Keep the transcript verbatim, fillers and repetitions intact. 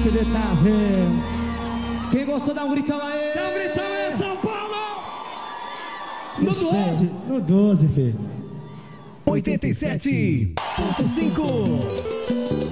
take the time. Quem gostou, dá um gritão aí. Dá um gritão aí, São Paulo. No Respeite. doze. No doze, filho. oitenta e sete ponto cinco.